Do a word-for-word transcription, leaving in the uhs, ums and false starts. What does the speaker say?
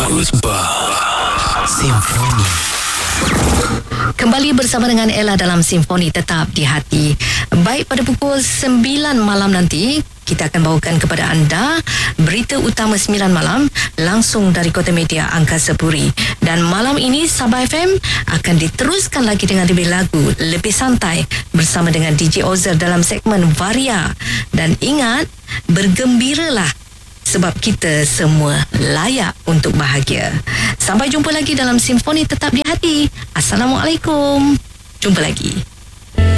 Bagus Bah Simfoni. Kembali bersama dengan Ella dalam Simfoni Tetap di Hati. Baik, pada pukul sembilan malam nanti kita akan bawakan kepada anda berita utama sembilan malam langsung dari Kota Media Angkasa Puri. Dan malam ini Sabah F M akan diteruskan lagi dengan lebih lagu, lebih santai bersama dengan D J Ozer dalam segmen Varia. Dan ingat, bergembiralah sebab kita semua layak untuk bahagia. Sampai jumpa lagi dalam Simfoni Tetap di Hati. Assalamualaikum. Jumpa lagi.